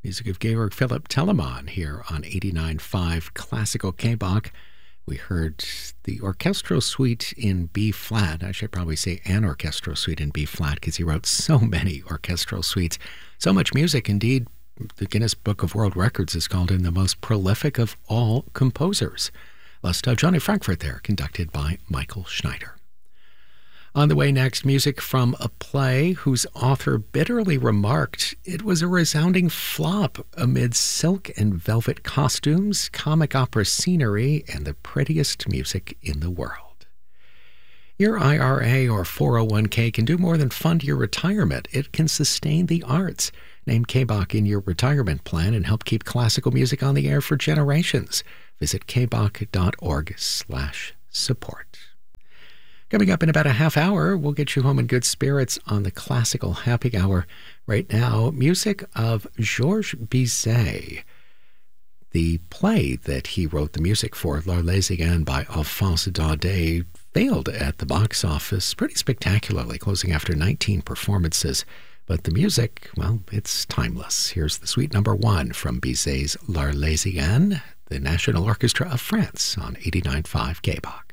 Music of Georg Philipp Telemann here on 89.5 Classical K-Bach. We heard the orchestral suite in B-flat. I should probably say an orchestral suite in B-flat because he wrote so many orchestral suites. So much music, indeed. The Guinness Book of World Records has called him the most prolific of all composers. Lust of Johnny Frankfurt there, conducted by Michael Schneider. On the way next, music from a play whose author bitterly remarked it was a resounding flop amid silk and velvet costumes, comic opera scenery, and the prettiest music in the world. Your IRA or 401k can do more than fund your retirement. It can sustain the arts. Name K-Bach in your retirement plan and help keep classical music on the air for generations. Visit kbach.org/support. Coming up in about a half hour, we'll get you home in good spirits on the Classical Happy Hour. Right now, music of Georges Bizet. The play that he wrote the music for, L'Arlésienne by Alphonse Daudet, failed at the box office pretty spectacularly, closing after 19 performances. But the music, well, it's timeless. Here's the suite number 1 from Bizet's L'Arlésienne, the National Orchestra of France on 89.5 K-Bach.